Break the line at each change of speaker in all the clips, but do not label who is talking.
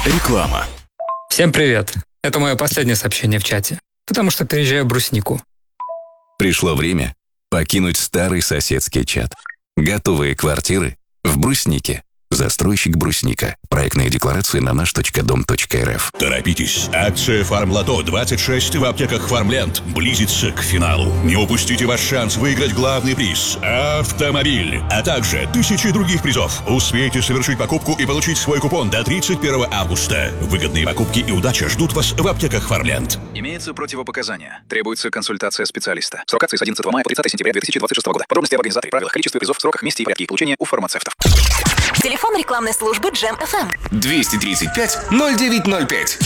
Реклама.
Всем привет. Это мое последнее сообщение в чате, потому что переезжаю в Бруснику.
Пришло время покинуть старый соседский чат. Готовые квартиры в Бруснике. Застройщик Брусника. Проектные декларации на наш.дом.рф.
Торопитесь. Акция «Фармлото 26» в аптеках «Фармленд» близится к финалу. Не упустите ваш шанс выиграть главный приз – автомобиль, а также тысячи других призов. Успейте совершить покупку и получить свой купон до 31 августа. Выгодные покупки и удача ждут вас в аптеках «Фармленд».
Имеются противопоказания. Требуется консультация специалиста. Срок акции с 11 мая по 30 сентября 2026 года. Подробности об организаторе, правилах, количестве призов, сроках, месте и порядке их получения у фармацевтов.
Телефон рекламной службы Джем FM.
235-0905.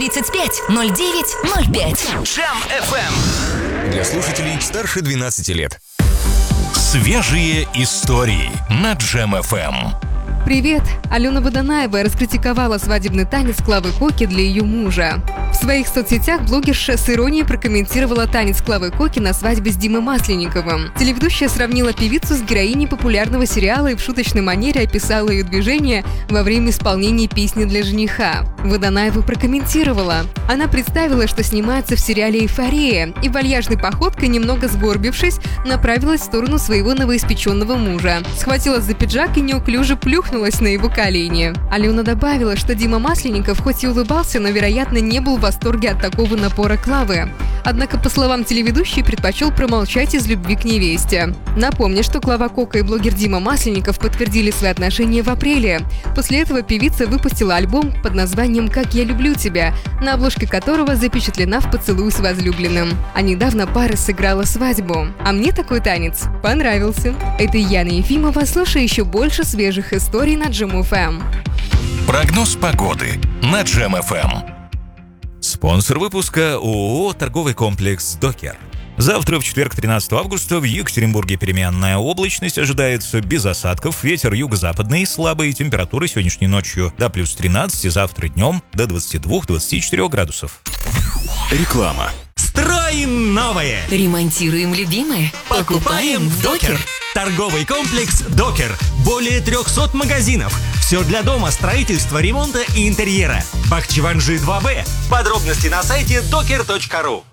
235-0905.
Джем FM. Для слушателей старше 12 лет.
Свежие истории на Джем FM.
Привет! Алена Водонаева раскритиковала свадебный танец Клавы Коки для ее мужа. В своих соцсетях блогерша с иронией прокомментировала танец Клавы Коки на свадьбе с Димой Масленниковым. Телеведущая сравнила певицу с героиней популярного сериала и в шуточной манере описала ее движение во время исполнения песни для жениха. Водонаева прокомментировала. Она представила, что снимается в сериале «Эйфория», и вальяжной походкой, немного сгорбившись, направилась в сторону своего новоиспеченного мужа. Схватилась за пиджак и неуклюже плюхнулась на его колени. Алена добавила, что Дима Масленников хоть и улыбался, но, вероятно, не был в восторге от такого напора Клавы. Однако, по словам телеведущей, предпочел промолчать из любви к невесте. Напомню, что Клава Кока и блогер Дима Масленников подтвердили свои отношения в апреле. После этого певица выпустила альбом под названием «Как я люблю тебя», на обложке которого запечатлена в поцелуй с возлюбленным. А недавно пара сыграла свадьбу. А мне такой танец понравился. Это Яна Ефимова. Слушай еще больше свежих историй на Джем FM.
Прогноз погоды на Джем FM. Спонсор выпуска – ООО «Торговый комплекс Докер». Завтра, в четверг, 13 августа, в Екатеринбурге переменная облачность, ожидается без осадков, ветер юго-западный, слабые температуры сегодняшней ночью до плюс 13, завтра днем до 22-24 градусов.
Реклама.
Строим новое.
Ремонтируем любимое.
Покупаем в Докер. Торговый комплекс Докер. Более 300 магазинов. Все для дома, строительства, ремонта и интерьера. Бахчеванжи 2Б. Подробности на сайте doker.ru.